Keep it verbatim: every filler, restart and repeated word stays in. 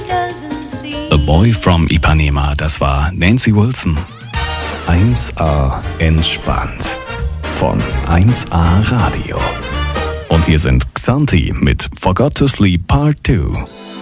A Boy from Ipanema, das war Nancy Wilson. eins A entspannt von eins A Radio. Und hier sind Xanthi mit Forgot to Sleep Part zwei.